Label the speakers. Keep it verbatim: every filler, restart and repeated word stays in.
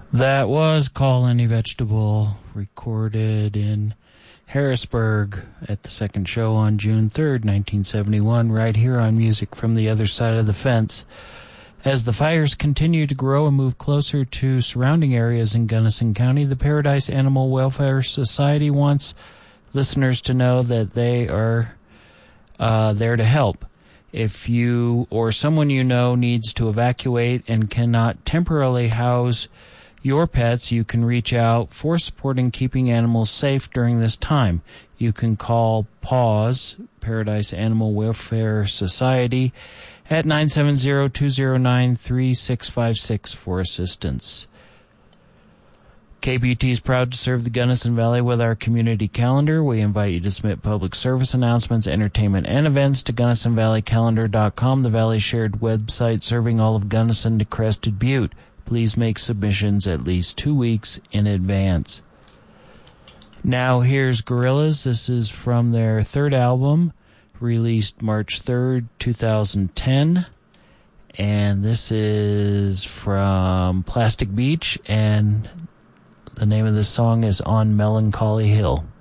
Speaker 1: That was Call Any Vegetable, recorded in Harrisburg at the second show on June third, nineteen seventy-one, right here on Music from the Other Side of the Fence. As the fires continue to grow and move closer to surrounding areas in Gunnison County, the Paradise Animal Welfare Society wants listeners to know that they are uh, there to help. If you or someone you know needs to evacuate and cannot temporarily house your pets, you can reach out for support in keeping animals safe during this time. You can call PAWS, Paradise Animal Welfare Society, at nine seven zero, two zero nine, three six five six for assistance. K B T is proud to serve the Gunnison Valley with our community calendar. We invite you to submit public service announcements, entertainment, and events to Gunnison Valley Calendar dot com, the Valley's shared website serving all of Gunnison to Crested Butte. Please make submissions at least two weeks in advance. Now here's Gorillaz. This is from their third album, released March third, twenty ten. And this is from Plastic Beach, and the name of the song is On Melancholy Hill.